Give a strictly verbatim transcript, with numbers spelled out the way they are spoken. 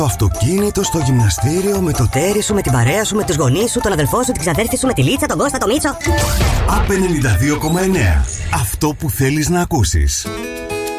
Το αυτοκίνητο, στο γυμναστήριο, με το τέρι σου, με την παρέα σου, με τους γονείς σου, τον αδελφό σου, την ξαδέρφη σου, με τη Λίτσα, τον Κώστα, τον Μίτσο. Απ' ενενήντα δύο κόμμα εννέα. Αυτό που θέλεις να ακούσεις.